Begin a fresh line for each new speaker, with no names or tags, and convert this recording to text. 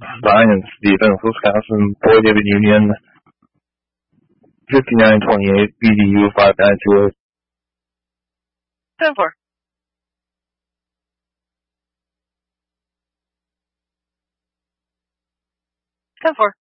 Lions defense, Wisconsin, Boy David Union, 59-28, BDU 5928.
10-4. 10-4.